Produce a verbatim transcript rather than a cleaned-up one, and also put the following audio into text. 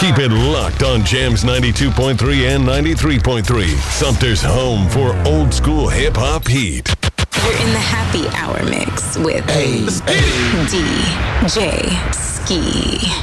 Keep it locked on Jams ninety-two point three and ninety-three point three. Sumter's home for old school hip hop heat. You're in the happy hour mix with Hey, D J Ski.